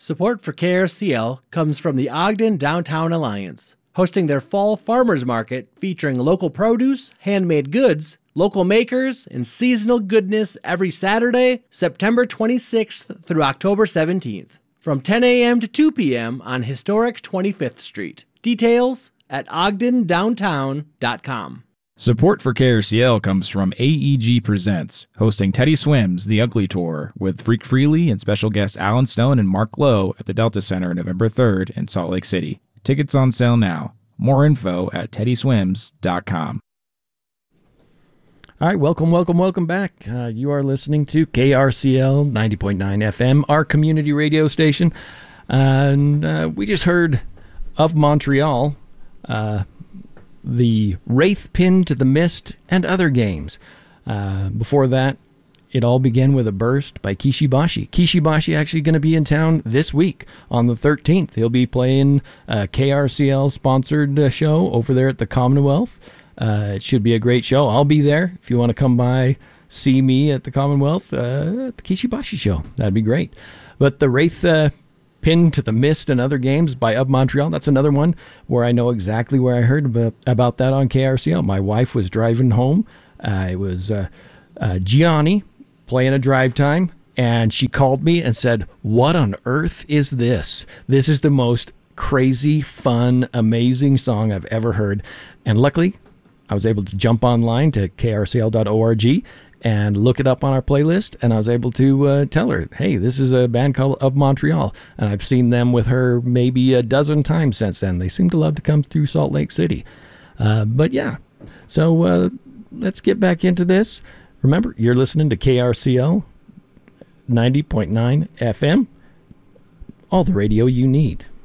Support for KRCL comes from the Ogden Downtown Alliance, hosting their fall farmers market featuring local produce, handmade goods, local makers, and seasonal goodness every Saturday, September 26th through October 17th, from 10 a.m. to 2 p.m. on historic 25th Street. Details at ogdendowntown.com. Support for KRCL comes from AEG Presents, hosting Teddy Swims The Ugly Tour with Freak Freely and special guests Alan Stone and Mark Lowe at the Delta Center November 3rd in Salt Lake City. Tickets on sale now. More info at teddyswims.com. All right, welcome back. You are listening to KRCL 90.9 FM, our community radio station. And we just heard of Montreal, the Wraith Pin to the Mist, and other games. Before that, it all began with a burst by Kishibashi. Kishibashi actually going to be in town this week on the 13th. He'll be playing a KRCL-sponsored show over there at the Commonwealth. It should be a great show. I'll be there. If you want to come by, see me at the Commonwealth, at the Kishibashi show. That'd be great. But the Wraith Pin to the Mist and other games by Of Montreal, that's another one where I know exactly where I heard about that on KRCL. My wife was driving home. It was Gianni playing a drive time, and she called me and said, "What on earth is this? This is the most crazy, fun, amazing song I've ever heard." And luckily, I was able to jump online to krcl.org and look it up on our playlist, and I was able to tell her, hey, this is a band called Of Montreal, and I've seen them with her maybe a dozen times since then. They seem to love to come through Salt Lake City. But yeah, so let's get back into this. Remember, you're listening to KRCL 90.9 FM, all the radio you need.